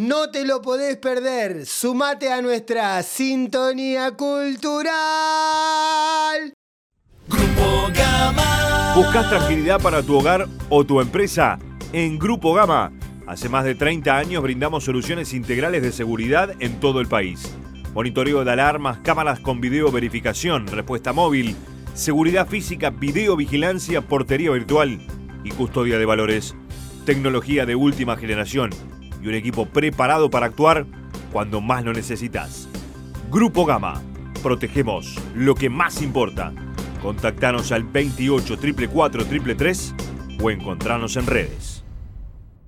no te lo podés perder. Sumate a nuestra sintonía cultural. Grupo Gama. ¿Buscas tranquilidad para tu hogar o tu empresa? En Grupo Gama, hace más de 30 años brindamos soluciones integrales de seguridad en todo el país. Monitoreo de alarmas, cámaras con video verificación, respuesta móvil, seguridad física, videovigilancia, portería virtual y custodia de valores. Tecnología de última generación y un equipo preparado para actuar cuando más lo necesitas. Grupo Gama. Protegemos lo que más importa. Contactanos al 28 444 333 o encontranos en redes.